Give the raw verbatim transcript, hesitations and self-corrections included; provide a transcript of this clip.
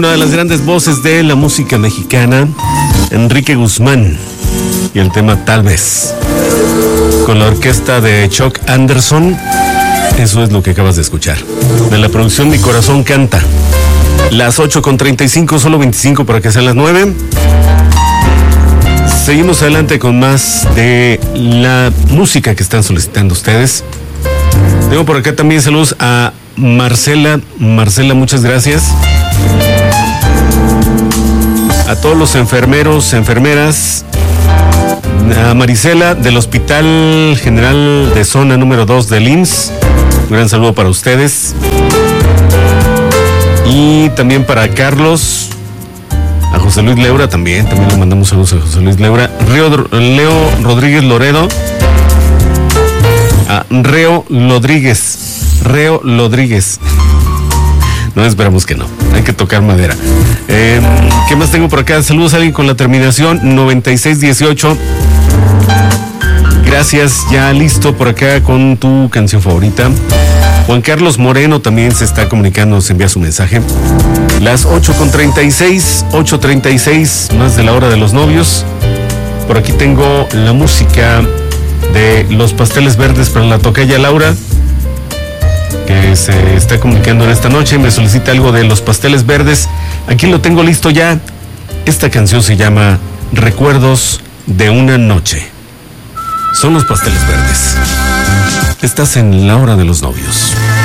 una de las grandes voces de la música mexicana, Enrique Guzmán, y el tema Tal vez, con la orquesta de Chuck Anderson. Eso es lo que acabas de escuchar. De la producción Mi Corazón Canta. Las ocho con treinta y cinco, solo veinticinco para que sean las nueve. Seguimos adelante con más de la música que están solicitando ustedes. Tengo por acá también saludos a Marcela. Marcela, muchas gracias. A todos los enfermeros, enfermeras. A Marisela del Hospital General de Zona número dos del I M S S. Un gran saludo para ustedes. Y también para Carlos. A José Luis Leura también. También le mandamos saludos a José Luis Leura. Río, Leo Rodríguez Loredo. A Reo Rodríguez. Reo Rodríguez. No, esperamos que no. Hay que tocar madera. Eh, ¿Qué más tengo por acá? Saludos a alguien con la terminación noventa y seis dieciocho. Gracias, ya listo por acá con tu canción favorita. Juan Carlos Moreno también se está comunicando, nos envía su mensaje. Las ocho con treinta y seis, ocho treinta y seis, más de la hora de los novios. Por aquí tengo la música de Los Pasteles Verdes para la tocaya Laura, que se está comunicando en esta noche. Me solicita algo de Los Pasteles Verdes. Aquí lo tengo listo ya. Esta canción se llama Recuerdos de una noche. Son Los Pasteles Verdes. Estás en la hora de los novios.